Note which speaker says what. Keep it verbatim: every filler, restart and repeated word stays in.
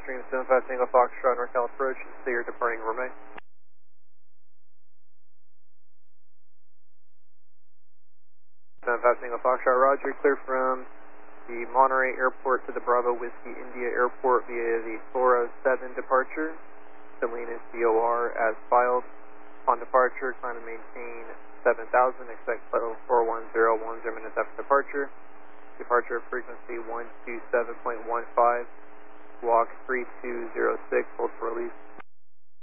Speaker 1: Gulfstream seven five Tango Foxtrot, NorCal approach, say you're departing runway. seven five Tango Foxtrot, roger, clear from the Monterey Airport to the Bravo Whiskey India Airport via the four oh seven departure. Salinas D O R as filed. On departure, climb and maintain seven thousand, expect flight level four one zero one zero minutes after departure. Departure frequency one two seven point one five, walk three two zero six, hold for release.